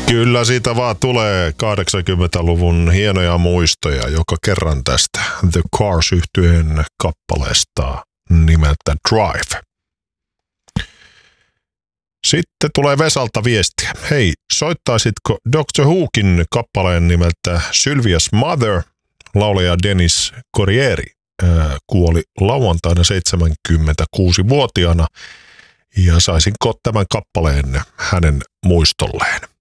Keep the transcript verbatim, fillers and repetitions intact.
Kyllä siitä vaan tulee kahdeksankymmentäluvun hienoja muistoja joka kerran tästä The Cars-yhtyeen kappaleesta nimeltä Drive. Sitten tulee Vesalta viestiä. Hei, soittaisitko doctor Whokin kappaleen nimeltä Sylvia's Mother? Laulaja Dennis Corrieri ää, kuoli lauantaina seitsemänkymmentäkuusivuotiaana ja saisinko tämän kappaleen hänen muistolleen?